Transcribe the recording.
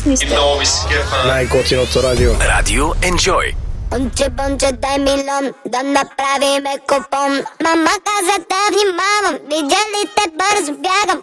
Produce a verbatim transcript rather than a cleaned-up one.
интересни сте. И много ви се кефа. Най-готиното радио. Радио Enjoy. Бонче, бонче, дай милион, да направиме купон. Мама каза да внимавам, видя ли те бързо бягам.